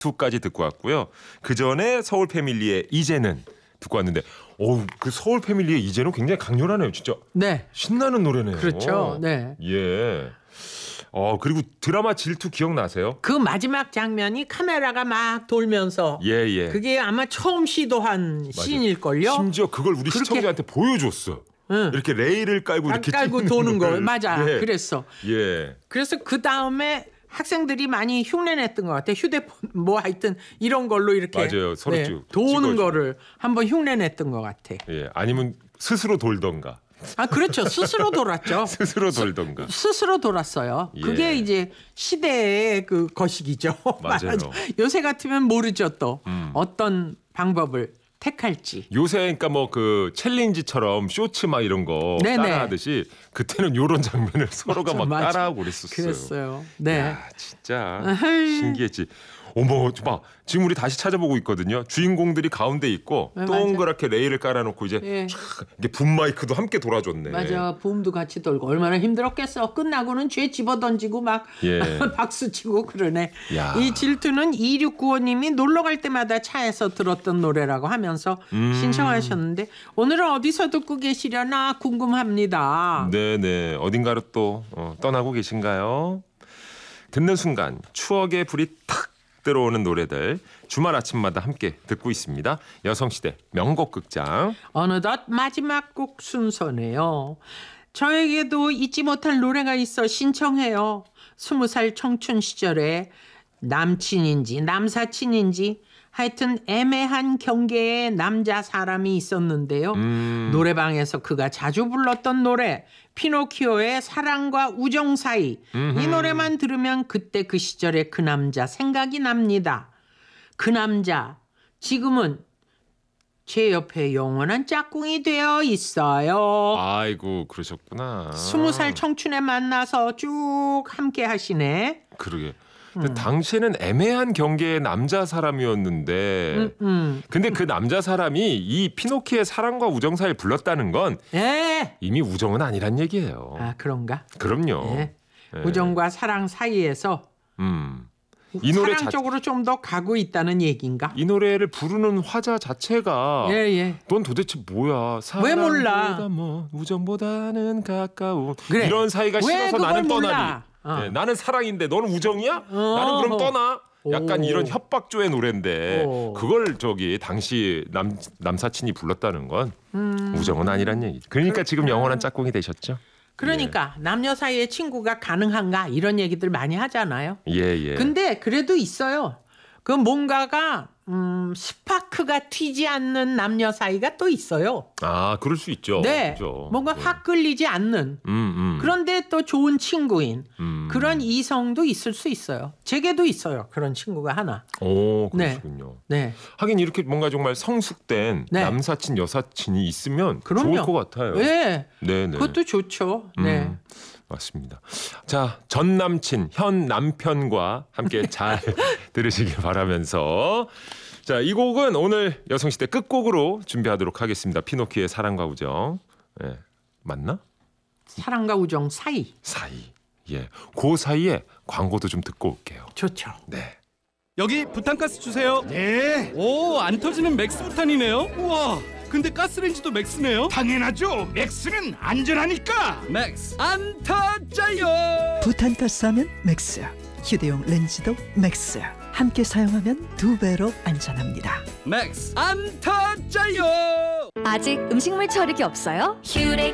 2까지 듣고 왔고요. 그 전에 서울 패밀리의 이제는 듣고 왔는데, 그 서울 패밀리의 이제는 굉장히 강렬하네요, 진짜. 네. 신나는 노래네요. 그렇죠. 네. 예. 그리고 드라마 질투 기억나세요? 그 마지막 장면이 카메라가 막 돌면서 예. 그게 아마 처음 시도한 씬일걸요. 심지어 그걸 우리 그렇게- 시청자한테 보여줬어. 응. 이렇게 레일을 깔고 이렇게 깔고 찍는 도는 거 거를. 맞아. 예. 그랬어. 예. 그래서 그 다음에 학생들이 많이 흉내냈던 것 같아. 휴대폰 뭐 하여튼 이런 걸로 이렇게 맞아요. 서로 도는 찍어주고. 거를 한번 흉내냈던 것 같아. 예. 아니면 스스로 돌던가. 아 그렇죠. 스스로 돌았죠. 스스로 돌던가. 스스로 돌았어요. 예. 그게 이제 시대의 그 거식이죠. 맞아요. 요새 같으면 모르죠 또 어떤 방법을 택할지. 요새 그러니까 뭐 그 챌린지처럼 쇼츠 막 이런 거 네네. 따라하듯이 그때는 요런 장면을 서로가 막 맞아. 따라하고 그랬었어요. 그랬어요. 네. 야, 진짜 아하이. 신기했지. 어머, 봐. 지금 우리 다시 찾아보고 있거든요. 주인공들이 가운데 있고 네, 동그랗게 레일을 깔아놓고 이제 예. 촥 이게 붐 마이크도 함께 돌아줬네. 맞아. 붐도 같이 돌고 얼마나 힘들었겠어. 끝나고는 죄 집어던지고 막 예. 박수치고 그러네. 야. 이 질투는 2695님이 놀러 갈 때마다 차에서 들었던 노래라고 하면서 신청하셨는데 오늘은 어디서 듣고 계시려나 궁금합니다. 네네. 어딘가로 또 떠나고 계신가요? 듣는 순간 추억의 불이 탁 들어오는 노래들 주말 아침마다 함께 듣고 있습니다. 여성시대 명곡 극장. 어느덧 마지막 곡 순서네요. 저에게도 잊지 못할 노래가 있어 신청해요. 20살 청춘 시절에 남친인지 남사친인지 하여튼 애매한 경계의 남자 사람이 있었는데요. 노래방에서 그가 자주 불렀던 노래 피노키오의 사랑과 우정 사이. 이 노래만 들으면 그때 그 시절의 그 남자 생각이 납니다. 그 남자 지금은 제 옆에 영원한 짝꿍이 되어 있어요. 아이고 그러셨구나. 20살 청춘에 만나서 쭉 함께 하시네. 그러게. 근데 당시에는 애매한 경계의 남자 사람이었는데 근데 그 남자 사람이 이 피노키의 사랑과 우정 사이를 불렀다는 건 예. 이미 우정은 아니란 얘기예요. 아 그런가? 그럼요. 예. 예. 우정과 사랑 사이에서 이 노래 사랑 쪽으로 좀 더 가고 있다는 얘기인가? 이 노래를 부르는 화자 자체가 예. 넌 도대체 뭐야? 왜 몰라? 사랑보다 뭐 우정보다는 가까운 그래. 이런 사이가 왜 싫어서 그걸 나는 떠나리. 몰라? 네, 나는 사랑인데 너는 우정이야? 나는 그럼 떠나. 약간 오. 이런 협박조의 노래인데 오. 그걸 당시 남사친이 불렀다는 건 우정은 아니란 얘기. 그러니까 지금 영원한 짝꿍이 되셨죠? 그러니까 남녀 사이에 친구가 가능한가 이런 얘기들 많이 하잖아요. 예. 근데 그래도 있어요. 그 뭔가가 스파크가 튀지 않는 남녀 사이가 또 있어요. 아, 그럴 수 있죠. 네, 그죠? 뭔가 네. 확 끌리지 않는 그런데 또 좋은 친구인 그런 이성도 있을 수 있어요. 제게도 있어요. 그런 친구가 하나. 오, 그러시군요. 네. 하긴 이렇게 뭔가 정말 성숙된 네. 남사친 여사친이 있으면 그럼요. 좋을 것 같아요. 네. 네네. 그것도 좋죠. 네. 맞습니다. 자, 전 남친, 현 남편과 함께 잘 들으시길 바라면서 자, 이 곡은 오늘 여성시대 끝곡으로 준비하도록 하겠습니다. 피노키의 사랑과 우정. 예, 맞나? 사랑과 우정 사이. 사이. 예, 그 사이에 광고도 좀 듣고 올게요. 좋죠. 네. 여기 부탄가스 주세요. 네, 오, 안 터지는 맥스 부탄이네요. 우와, 근데 가스레인지도 맥스네요. 당연하죠. 맥스는 안전하니까. 맥스 안 터져요. 부탄가스 하면 맥스, 휴대용 렌즈도 맥스. 함께 사용하면 2배로 안전합니다. 맥스 안 터져요. 아직 음식물 처리기 없어요? 휴레